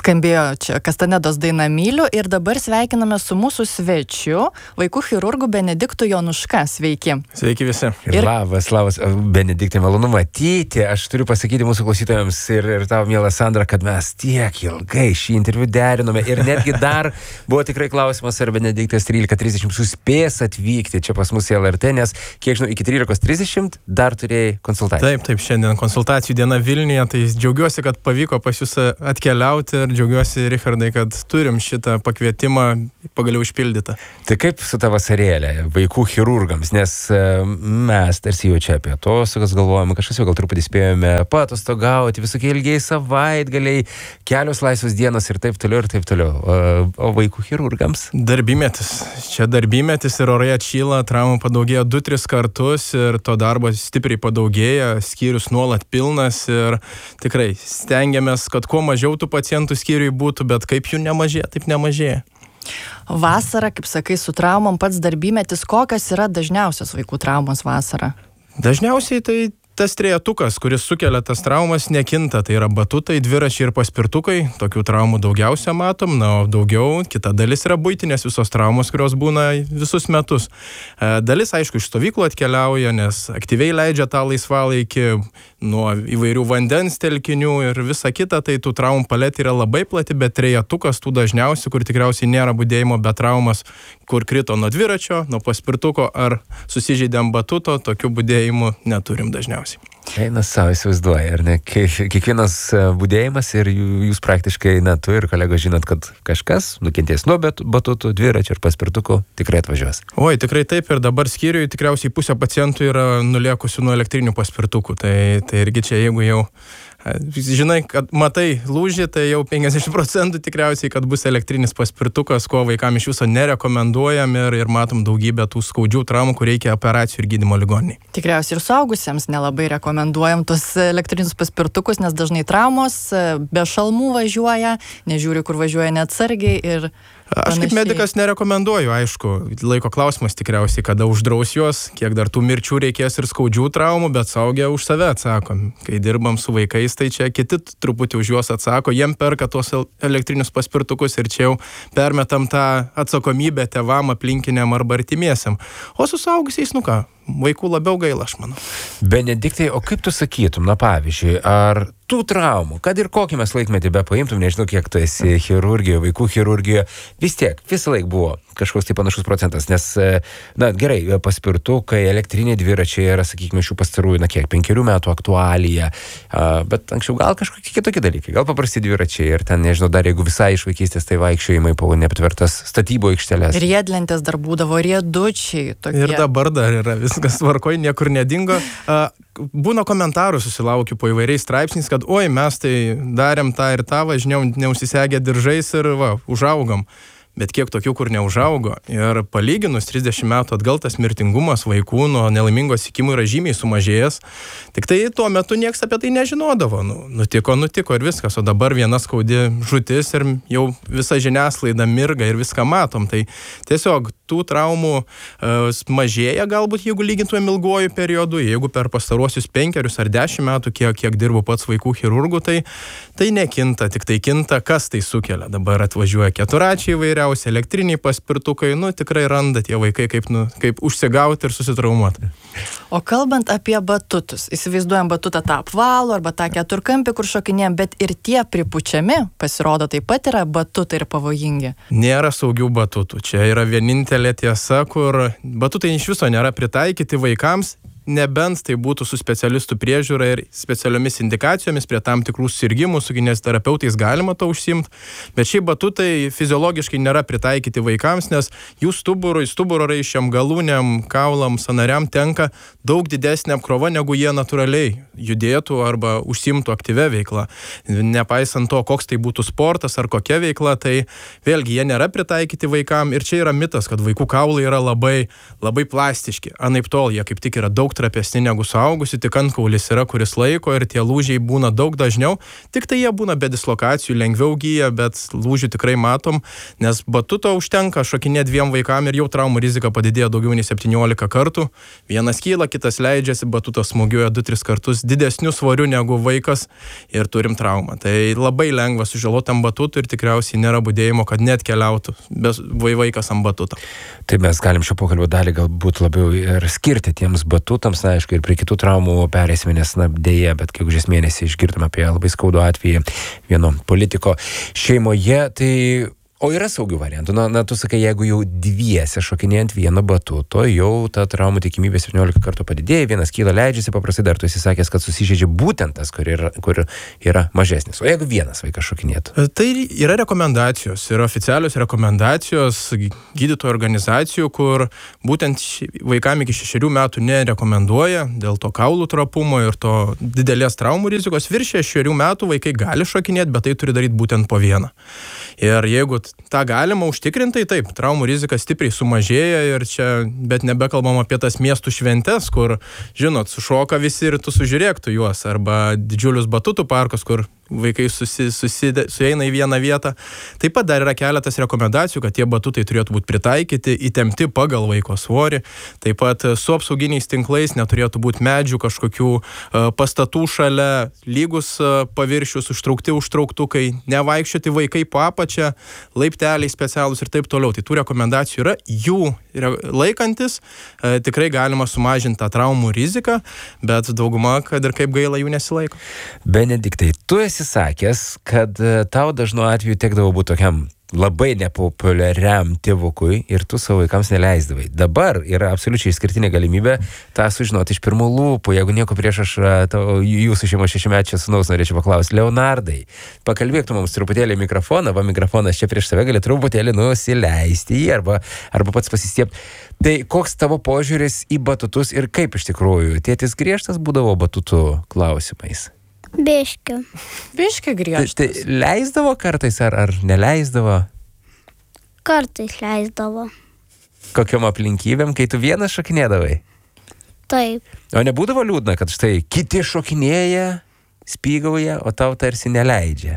Skambėjo čia Kastanedos daina Myliu ir dabar sveikiname su mūsų svečiu, vaikų chirurgu Benediktu Jonuška. Sveiki. Sveiki visi. Ir labas, Benediktai, malonu matyti. Aš turiu pasakyti mūsų klausytojams ir tavo, miela Sandra, kad mes tiek ilgai šį interviu derinome ir netgi dar buvo tikrai klausimas, ar Benediktas 13:30 suspės atvykti čia pas mus į LRT, nes, kiek žinau, iki 13:30 dar turėjai konsultaciją. Taip, šiandien konsultacijų diena Vilniuje, tai džiaugiuosi, kad pavyko pas jūs atkeliauti ir džiaugiuosi, Richardai, kad turim šitą pakvietimą pagaliau išpildytą. Tai kaip su ta vasarėlė vaikų chirurgams, nes mes tarsi jau čia apie atostogas galvojame, kažkas jau gal truputį spėjome paatostogauti, visokie ilgiai savaitgaliai, kelios laisvos dienos ir taip toliau ir taip toliau. O vaikų chirurgams? Darbymetis. Čia darbymetis ir orai atšyla, traumų padaugėjo 2-3 kartus ir to darbo stipriai padaugėja, skyrius nuolat pilnas ir tikrai stengiamės, kad kuo mažiau tų pacientų skyriui būtų, bet kaip jų nemažėja, taip nemažėja. Vasara, kaip sakai, su traumom pats darbymetis, kokios yra dažniausios vaikų traumos vasarą? Dažniausiai tai tas trejetukas, kuris sukelia tas traumas, nekinta. Tai yra batutai, dviračiai ir paspirtukai. Tokių traumų daugiausia matom, na, o daugiau kita dalis yra buitinės visos traumos, kurios būna visus metus. Dalis, aišku, iš stovyklų atkeliauja, nes aktyviai leidžia tą laisvalaikį nuo įvairių vandens telkinių ir visa kita, tai tų traumų paletė yra labai plati, bet trejetukas tų dažniausiai, kur tikriausiai nėra budėjimo, bet traumas, kur krito nuo dviračio, nuo paspirtuko ar susižeidė ant batuto, tokių budėjimų neturim dažniausiai. Eina savo, įsivaizduoja, ar ne? Kiekvienas budėjimas ir jūs praktiškai, na, tu ir kolega žinot, kad kažkas nukentės nuo batutų, dviračių ir paspirtukų, tikrai atvažiuos. Oi, tikrai taip, ir dabar skyriui tikriausiai pusė pacientų yra nuliekusių nuo elektrinių paspirtukų, tai irgi čia jeigu jau žinai, kad matai lūžį, tai jau 50% tikriausiai, kad bus elektrinis paspirtukas, ko vaikam iš viso nerekomenduojam ir matom daugybę tų skaudžių traumų, kur reikia operacijų ir gydymo ligoninėje. Tikriausiai ir suaugusiems nelabai rekomenduojam tos elektrinius paspirtukus, nes dažnai traumos be šalmų važiuoja, nežiūri, kur važiuoja neatsargiai ir Aš kaip medikas nerekomenduoju, aišku, laiko klausimas tikriausiai, kada uždraus juos, kiek dar tų mirčių reikės ir skaudžių traumų, bet suaugę už save atsakom. Kai dirbam su vaikais, tai čia kiti truputį už juos atsako, jiem perka tuos elektrinius paspirtukus ir čia jau permetam tą atsakomybę tėvam, aplinkiniam arba artimiesiam. O su suaugusiais, nu ką, vaikų labiau gaila, aš manau. Benediktai, o kaip tu sakytum, na pavyzdžiui, ar tų traumų, kad ir kokį mes laikmetį be paimtum, nežinau, kiek tu esi chirurgijoje, vaikų chirurgijoje, vis tiek, visą laik buvo kažkoks tai panašus procentas, nes, na gerai, paspirtukai, elektriniai dviračiai yra, sakykime, šių pastarųjų, na kiek, 5 metų aktualija, bet anksčiau gal kažkokie kitokie dalykai, gal paprasti dviračiai ir ten, nežinau, dar jeigu visai iš vaikystės tai vaikščiojimai po neaptvertas statybo aikšteles. Riedlentės dar būdavo, riedučiai tokie. Ir dabar dar yra viskas tvarkoj, niekur nedingo. Būna komentarų susilaukiu po įvairiais straipsniais, kad oi, mes tai darėm tą ir tą, važinėjom neusisegę diržais ir va, užaugom. Bet kiek tokių, kur neužaugo. Ir palyginus 30 metų atgal tas mirtingumas vaikų nuo nelaimingo atsitikimo yra žymiai sumažėjęs. Tik tai tuo metu niekas apie tai nežinodavo. Nutiko ir viskas. O dabar viena skaudi žūtis ir jau visa žiniasklaida mirga ir viską matom. Tai tiesiog tų traumų mažėja galbūt, jeigu lygintumėm ilguoju periodu. Jeigu per pastaruosius 5 ar 10 metų, kiek dirbu pats vaikų chirurgų, tai nekinta. Tik tai kinta, kas tai sukelia. Dabar atvažiuoja keturračiai įvairiausi, elektriniai paspirtukai, tikrai randa tie vaikai, kaip užsigauti ir susitraumuoti. O kalbant apie batutus, įsivaizduojam batutą tą apvalų arba tą keturkampį, kur šokinėjam, bet ir tie pripučiami, pasirodo, taip pat yra batutai ir pavojingi. Nėra saugių batutų. Čia yra vienintelė tiesa, kur batutai iš viso nėra pritaikyti vaikams, nebent tai būtų su specialistų priežiūra ir specialiomis indikacijomis prie tam tikrų sirgimų, su kineziterapeutais galima to užsiimti, bet šiaip batutai fiziologiškai nėra pritaikyti vaikams, nes jų stuburo raiščiam, galūniam, kaulam, sąnariam tenka daug didesnė apkrova, negu jie natūraliai judėtų arba užsiimtų aktyvę veiklą. Nepaisant to, koks tai būtų sportas ar kokia veikla, tai vėlgi jie nėra pritaikyti vaikam ir čia yra mitas, kad vaikų kaulai yra labai, labai plastiški. Anaiptol jie kaip tik yra daug daug trapesni negu suaugusių, tik antkaulis yra, kuris laiko ir tie lūžiai būna daug dažniau, tik tai jie būna be dislokacijų, lengviau gyja, bet lūžių tikrai matom, nes batuto užtenka šokinėti 2 vaikam ir jau traumų rizika padidėjo daugiau nei 17 kartų. Vienas kyla, kitas leidžiasi, batutas smūgiuoja 2-3 kartus didesniu svoriu negu vaikas ir turim traumą. Tai labai lengva sužaloti ant batutų ir tikriausiai nėra budėjimo, kad net keliautų vaikas ant batuto. Tai mes galim šio pokalbio dalį galbūt labiau ir skirti tiems batutams, na, aišku, ir prie kitų traumų perėsime, nes, na, dėja, bet gegužės mėnesį išgirdome apie labai skaudų atvejį vieno politiko šeimoje, tai o yra saugių variantų. Na, tu sakai, jeigu jau dviese šokinėjant vieno batuto, jau ta traumų tikimybė 17 kartų padidėja, vienas kyla, leidžiasi, paprastai dar tu esi sakęs, kad susižeidžia būtent tas, kur yra mažesnis. O jeigu vienas vaikas šokinėtų? Tai yra rekomendacijos, yra oficialios rekomendacijos gydytojų organizacijų, kur būtent vaikam iki 6 metų nerekomenduoja dėl to kaulų trapumo ir to didelės traumų rizikos. Virš 6 metų vaikai gali šokinėti, bet tai turi daryti būtent po vieną. Ir jeigu tą galima užtikrinti, taip, traumų rizika stipriai sumažėja ir čia, bet nebekalbam apie tas miestų šventes, kur, žinot, sušoka visi ir tu sužiūrėk tu juos, arba didžiulius batutų parkus, kur vaikai sueina į vieną vietą. Taip pat dar yra keletas rekomendacijų, kad tie batutai turėtų būti pritaikyti, įtempti pagal vaiko svorį. Taip pat su apsauginiais tinklais neturėtų būti medžių, kažkokių pastatų šalia, lygus paviršius, užtrauktukai, nevaikščioti vaikai po apačią, laipteliai specialūs ir taip toliau. Tai tų rekomendacijų yra, jų laikantis tikrai galima sumažinti tą traumų riziką, bet dauguma, kad ir kaip gaila, jų nesilaiko. Benediktai, tu esi sakęs, kad tau dažnu atveju tekdavo būti tokiam labai nepopuliariam tėvukui ir tu savo vaikams neleisdavai. Dabar yra absoliučiai išskirtinė galimybė tą sužinoti iš pirmų lūpų. Jeigu nieko prieš, aš jūsų šeimos 6-mečio sūnaus norėčiau paklausti. Leonardai, pakalbėk tu mums truputėlį mikrofoną, mikrofonas čia prieš tave gali truputėlį nusileisti jį arba pats pasistiepti. Tai koks tavo požiūris į batutus ir kaip iš tikrųjų tėtis griežtas būdavo batutų klausimais? Biški griežtas. Tai leisdavo kartais ar neleisdavo? Kartais leisdavo. Kokiom aplinkybėm, kai tu vienas šokinėdavai? Taip. O nebūdavo liūdna, kad štai kiti šokinėja, spygauja, o tau tarsi neleidžia?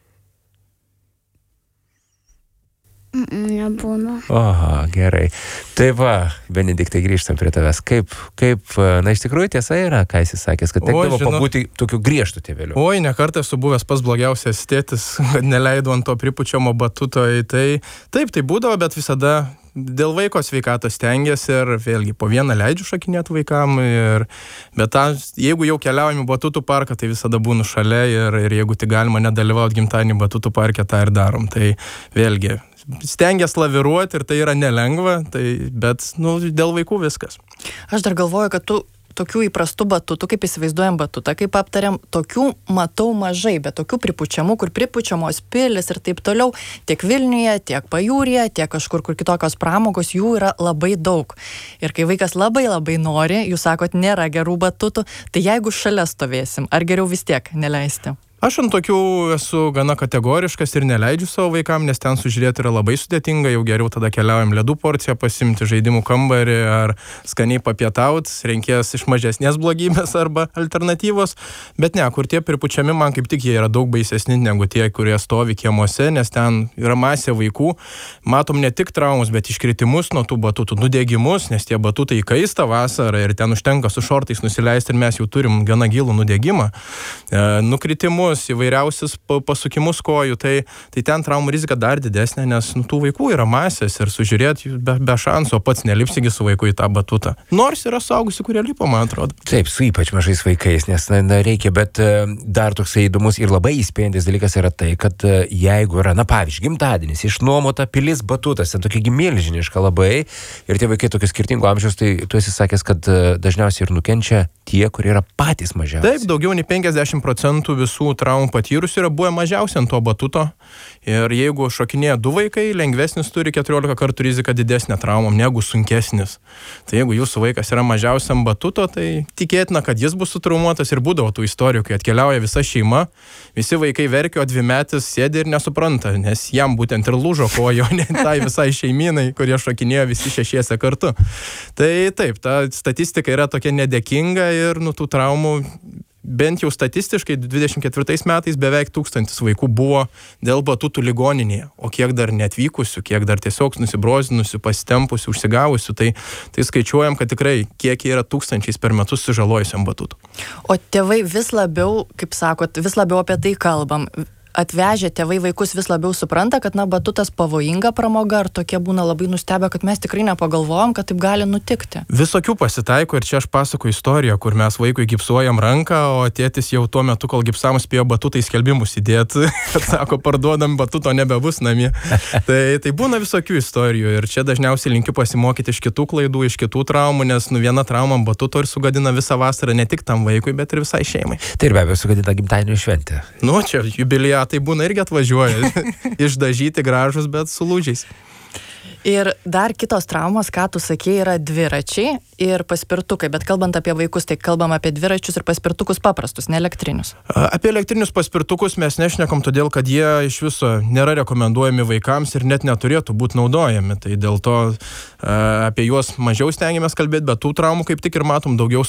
Nebūna. Oho, gerai. Tai va, Benediktai, grįžtam prie tavęs. Kaip, na iš tikrųjų tiesa yra, ką esi sakęs, kad tekdavo pabūti tokiu griežtu tėveliu. Oi, ne kartą esu buvęs pas blogiausias tėtis, kad neleido ant to pripučiamo batuto. Tai taip, tai būdavo, bet visada dėl vaiko sveikatos stengiasi ir vėlgi po vieną leidžiu šokinėti vaikam. Bet jeigu jau keliaujam į batutų parką, tai visada būnu šalia ir jeigu tik galima nedalyvauti gimtadienį batutų parke, tą ir darom. Tai vėlgi stengiasi laviruoti ir tai yra nelengva, bet dėl vaikų viskas. Aš dar galvoju, kad tu tokių įprastų batutų, kaip įsivaizduojam batutą, kaip aptariam, tokių matau mažai, bet tokių pripučiamų, kur pripučiamos pilis ir taip toliau, tiek Vilniuje, tiek Pajūryje, tiek kažkur, kur kitokios pramogos, jų yra labai daug. Ir kai vaikas labai nori, jūs sakot, nėra gerų batutų, tai jeigu šalia stovėsim, ar geriau vis tiek neleisti? Aš ant tokių esu gana kategoriškas ir neleidžiu savo vaikam, nes ten sužiūrėti yra labai sudėtinga, jau geriau tada keliaujam ledų porciją pasimti, žaidimų kambarį ar skaniai papietaut, renkės iš mažesnės blogybės arba alternatyvos, bet ne, kur tie pripučiami man kaip tik jie yra daug baisesni negu tie, kurie stovi kiemuose, nes ten yra masė vaikų, matom ne tik traumus, bet iškritimus nuo tų batutų, nudegimus, nes tie batutai įkaista vasarą ir ten užtenka su šortais nusileisti ir mes jau turim gana gilų nudegimą, nukritimus, įvairiausius pasukimus kojų, tai ten traumų rizika dar didesnė, nes tų vaikų yra masės ir sužiūrėti be šansų, o pats nelipsigi su vaiku į tą batutą. Nors yra suaugusi, kurie lipa, man atrodo. Taip, su ypač mažais vaikais, nes reikia, bet dar toksai įdomus ir labai įspėjantis dalykas yra tai, kad jeigu yra, pavyzdžiui, gimtadienis, išnuomota pilis batutas, ten tokia milžiniška labai ir tie vaikai tokios skirtingo amžiaus, tai tu esi sakęs, kad dažniausiai ir nukenčia tie, kurie yra patys mažiausi. Taip, daugiau nei 50% visų traumų patyrusių yra buvę mažiausiai ant to batuto. Ir jeigu šokinėja 2 vaikai, lengvesnis turi 14 kartų riziką didesnę traumom negu sunkesnis. Tai jeigu jūsų vaikas yra mažiausiam batuto, tai tikėtina, kad jis bus sutraumuotas ir būdavo tų istorijų, kai atkeliauja visa šeima, visi vaikai verkia, o 2-metis sėdi ir nesupranta, nes jam būtent ir lūžo koja, o ne tai visai šeiminai, kurie šokinėjo visi 6 kartu. Tai taip, ta statistika yra tokia nedėkinga ir tų traumų bent jau statistiškai 24 metais beveik 1000 vaikų buvo dėl batutų ligoninėje, o kiek dar neatvykusių, kiek dar tiesiog nusibrozinusių, pasitempusių, užsigavusių, tai skaičiuojam, kad tikrai kiek yra 1000 per metus sužalojusiam batutų. O tėvai vis labiau, kaip sakot, vis labiau apie tai kalbam. Atvežę tėvai vaikus vis labiau supranta, kad batutas pavojinga pramoga, ar tokie būna labai nustebę, kad mes tikrai nepagalvojom, kad taip gali nutikti. Visokių pasitaiko ir čia aš pasakoju istoriją, kur mes vaikui gipsuojam ranką, o tėtis jau tuo metu, kol gipsam spėjo batutai skelbimus įdėti, kad sako, parduodam batuto nebebus namie. Tai būna visokių istorijų ir čia dažniausiai linkiu pasimokyti iš kitų klaidų, iš kitų traumų, nes viena trauma batuto ir sugadina visą vasarą ne tik tam vaikui, bet ir visai šeimai. Tai ir be abejo sugadina gimtadienio šventę. Čia jubiliatai būna irgi atvažiuoja, išdažyti gražus, bet su lūžiais. Ir dar kitos traumos, ką tu sakei, yra dviračiai ir paspirtukai, bet kalbant apie vaikus, tai kalbam apie dviračius ir paspirtukus paprastus, ne elektrinius. Apie elektrinius paspirtukus mes nešnekam, todėl kad jie iš viso nėra rekomenduojami vaikams ir net neturėtų būti naudojami. Tai dėl to apie juos mažiau stengiamės kalbėti, bet tų traumų kaip tik ir matom daugiau